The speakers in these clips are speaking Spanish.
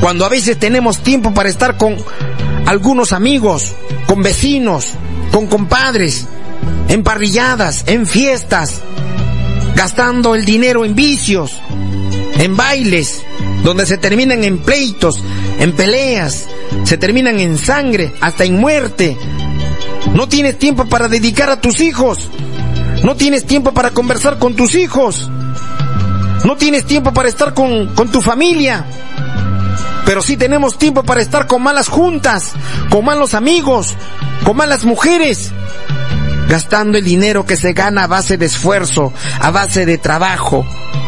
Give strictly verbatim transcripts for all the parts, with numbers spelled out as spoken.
Cuando a veces tenemos tiempo para estar con algunos amigos, con vecinos, con compadres, en parrilladas, en fiestas, gastando el dinero en vicios, en bailes, donde se terminan en pleitos, en peleas, se terminan en sangre, hasta en muerte. No tienes tiempo para dedicar a tus hijos. No tienes tiempo para conversar con tus hijos. No tienes tiempo para estar con, con tu familia. Pero sí tenemos tiempo para estar con malas juntas, con malos amigos, con malas mujeres, gastando el dinero que se gana a base de esfuerzo, a base de trabajo.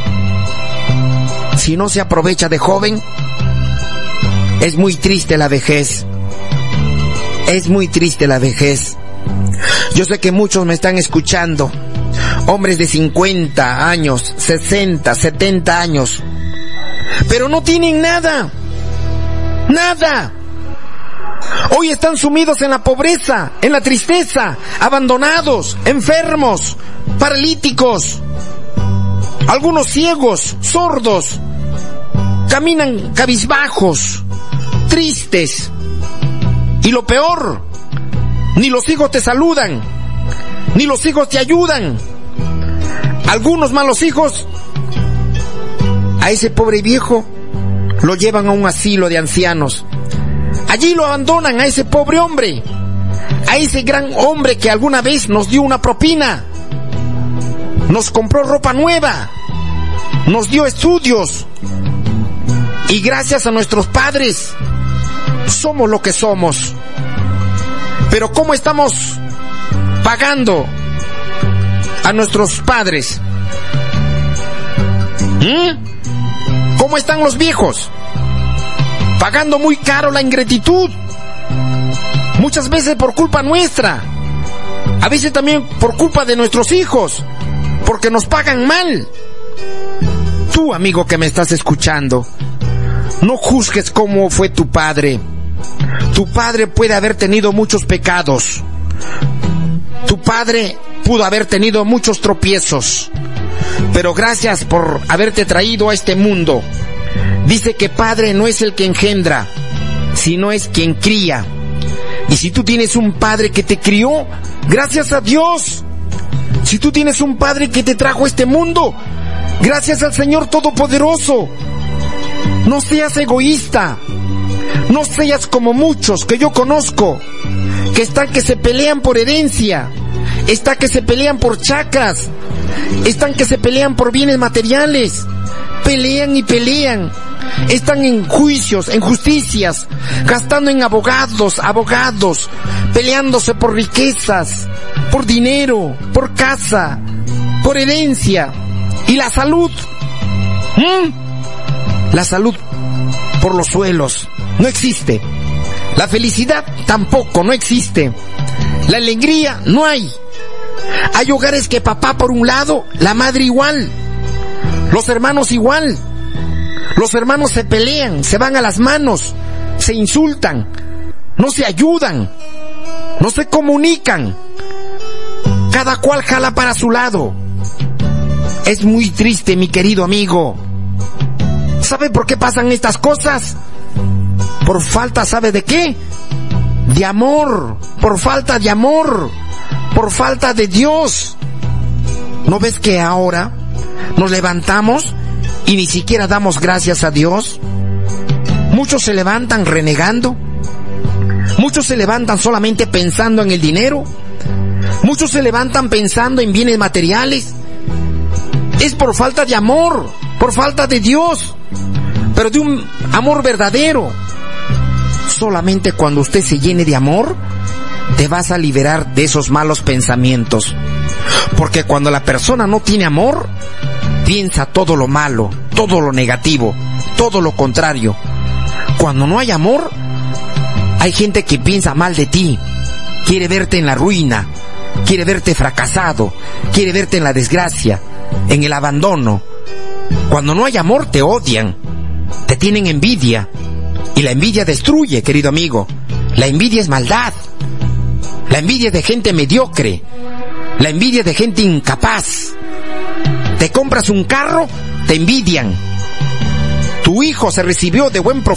Si no se aprovecha de joven, es muy triste la vejez. Es muy triste la vejez. Yo sé que muchos me están escuchando, hombres de cincuenta años, sesenta, setenta años, pero no tienen nada. Nada. Hoy están sumidos en la pobreza, en la tristeza, abandonados, enfermos, paralíticos, algunos ciegos, sordos, caminan cabizbajos, tristes. Y lo peor, ni los hijos te saludan, ni los hijos te ayudan. Algunos malos hijos, a ese pobre viejo lo llevan a un asilo de ancianos. Allí lo abandonan a ese pobre hombre, a ese gran hombre que alguna vez nos dio una propina, nos compró ropa nueva, nos dio estudios, y gracias a nuestros padres somos lo que somos. Pero ¿cómo estamos pagando a nuestros padres? ¿Mm? ¿Cómo están los viejos? Pagando muy caro la ingratitud. Muchas veces por culpa nuestra. A veces también por culpa de nuestros hijos, porque nos pagan mal. Tú, amigo que me estás escuchando, no juzgues cómo fue tu padre. Tu padre puede haber tenido muchos pecados. Tu padre pudo haber tenido muchos tropiezos. Pero gracias por haberte traído a este mundo. Dice que padre no es el que engendra, sino es quien cría. Y si tú tienes un padre que te crió, gracias a Dios. Si tú tienes un padre que te trajo a este mundo, gracias al Señor Todopoderoso. No seas egoísta. No seas como muchos que yo conozco, que están que se pelean por herencia, están que se pelean por chacras, están que se pelean por bienes materiales, pelean y pelean, están en juicios, en justicias, gastando en abogados, abogados, peleándose por riquezas, por dinero, por casa, por herencia. ¿Y la salud? ¿Mm? La salud por los suelos. No existe. La felicidad tampoco, no existe. La alegría no hay. Hay hogares que papá por un lado, la madre igual, los hermanos igual. Los hermanos se pelean, se van a las manos, se insultan, no se ayudan, no se comunican. Cada cual jala para su lado. Es muy triste, mi querido amigo. ¿Sabe por qué pasan estas cosas? Por falta, ¿sabe de qué? De amor, por falta de amor, por falta de Dios. ¿No ves que ahora nos levantamos y ni siquiera damos gracias a Dios? Muchos se levantan renegando, muchos se levantan solamente pensando en el dinero, muchos se levantan pensando en bienes materiales. Es por falta de amor, por falta de Dios, pero de un amor verdadero. Solamente cuando usted se llene de amor, te vas a liberar de esos malos pensamientos. Porque cuando la persona no tiene amor, piensa todo lo malo, todo lo negativo, todo lo contrario. Cuando no hay amor, hay gente que piensa mal de ti, quiere verte en la ruina, quiere verte fracasado, quiere verte en la desgracia, en el abandono. Cuando no hay amor, te odian, te tienen envidia. Y la envidia destruye, querido amigo. La envidia es maldad. La envidia es de gente mediocre. La envidia es de gente incapaz. Te compras un carro, te envidian. Tu hijo se recibió de buen profesor.